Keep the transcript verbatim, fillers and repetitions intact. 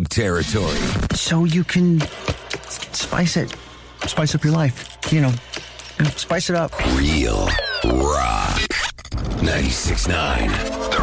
dog territory. So you can spice it. Spice up your life. You know, spice it up. Real rock. ninety-six point nine